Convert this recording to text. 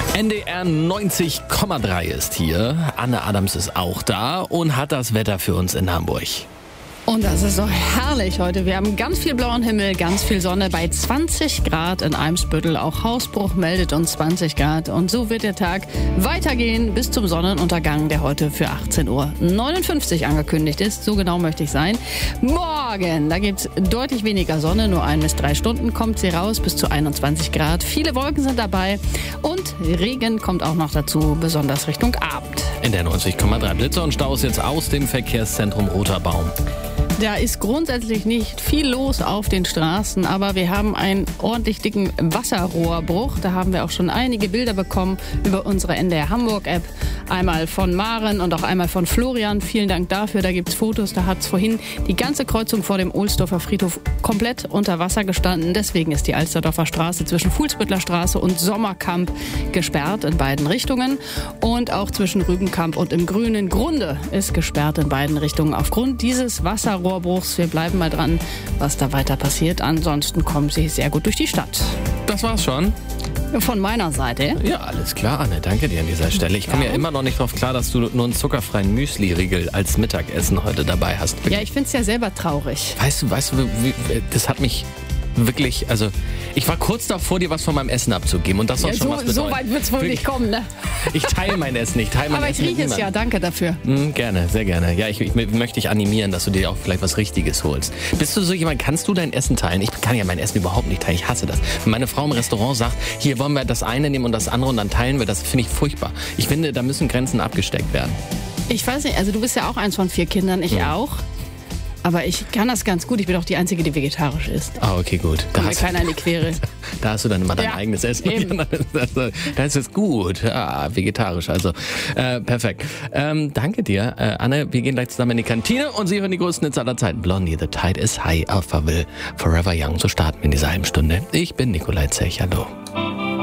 NDR 90,3 ist hier. Anne Adams ist auch da und hat das Wetter für uns in Hamburg. Und das ist so herrlich heute. Wir haben ganz viel blauen Himmel, ganz viel Sonne bei 20 Grad in Eimsbüttel. Auch Hausbruch meldet uns 20 Grad. Und so wird der Tag weitergehen bis zum Sonnenuntergang, der heute für 18:59 Uhr angekündigt ist. So genau möchte ich sein. Morgen, da gibt es deutlich weniger Sonne. Nur 1 bis 3 Stunden kommt sie raus, bis zu 21 Grad. Viele Wolken sind dabei und Regen kommt auch noch dazu, besonders Richtung Abend. In der 90,3 Blitze und Staus jetzt aus dem Verkehrszentrum Roter Baum. Da ist grundsätzlich nicht viel los auf den Straßen, aber wir haben einen ordentlich dicken Wasserrohrbruch. Da haben wir auch schon einige Bilder bekommen über unsere NDR Hamburg-App. Einmal von Maren und auch einmal von Florian. Vielen Dank dafür. Da gibt's Fotos. Da hat's vorhin die ganze Kreuzung vor dem Ohlsdorfer Friedhof komplett unter Wasser gestanden. Deswegen ist die Alsterdorfer Straße zwischen Fuhlsbüttler Straße und Sommerkamp gesperrt in beiden Richtungen. Und auch zwischen Rübenkamp und im Grünen Grunde ist gesperrt in beiden Richtungen aufgrund dieses Wasserrohrbruchs. Wir bleiben mal dran, was da weiter passiert. Ansonsten kommen Sie sehr gut durch die Stadt. Das war's schon. Von meiner Seite. Ja, alles klar, Anne. Danke dir an dieser Stelle. Ich komme ja immer noch nicht drauf klar, dass du nur einen zuckerfreien Müsli-Riegel als Mittagessen heute dabei hast. Ja, ich find's ja selber traurig. Weißt du, das hat mich wirklich, also ich war kurz davor, dir was von meinem Essen abzugeben und das soll schon was bedeuten. So weit wird's wohl nicht kommen, ne? Ich teile mein Essen, Aber ich rieche es ja, danke dafür. Gerne, sehr gerne. Ja, ich möchte dich animieren, dass du dir auch vielleicht was Richtiges holst. Bist du so jemand, kannst du dein Essen teilen? Ich kann ja mein Essen überhaupt nicht teilen, ich hasse das. Wenn meine Frau im Restaurant sagt, hier wollen wir das eine nehmen und das andere und dann teilen wir, das finde ich furchtbar. Ich finde, da müssen Grenzen abgesteckt werden. Ich weiß nicht, also du bist ja auch eins von 4 Kindern, ich auch. Aber ich kann das ganz gut. Ich bin auch die Einzige, die vegetarisch ist. Ah, okay, gut. Kommt mir keiner in die Quere. Da hast du dann immer dein eigenes Essen. Eben. Das ist gut. Ja, vegetarisch, also perfekt. Danke dir, Anne. Wir gehen gleich zusammen in die Kantine und Sie hören die größten Hits aller Zeiten. Blondie, The Tide is High, Alphaville, Forever Young. So starten wir in dieser halben Stunde. Ich bin Nikolai Zech. Hallo.